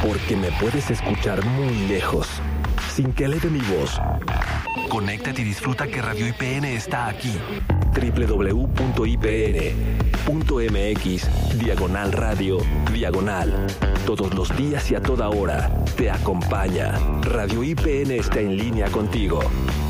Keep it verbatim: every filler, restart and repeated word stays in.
porque me puedes escuchar muy lejos, sin que eleve mi voz. Conéctate y disfruta que Radio I P N está aquí. doble u doble u doble u punto i p n punto m x diagonal radio diagonal. Todos los días y a toda hora te acompaña. Radio I P N está en línea contigo.